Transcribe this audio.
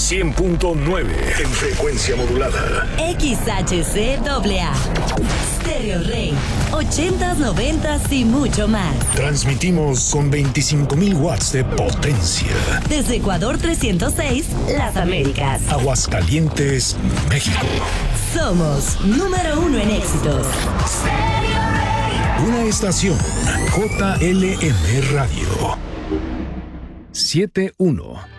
100.9 en frecuencia modulada. XHCAA. Stereo Rey. 80s, 90s y mucho más. Transmitimos con 25,000 watts de potencia. Desde Ecuador 306, Las Américas. Aguascalientes, México. Somos número 1 en éxitos. Una estación JLM Radio. 71